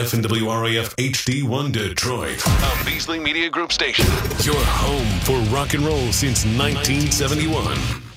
WRAF and WRAF HD1 Detroit. A Beasley Media Group station. Your home for rock and roll since 1971.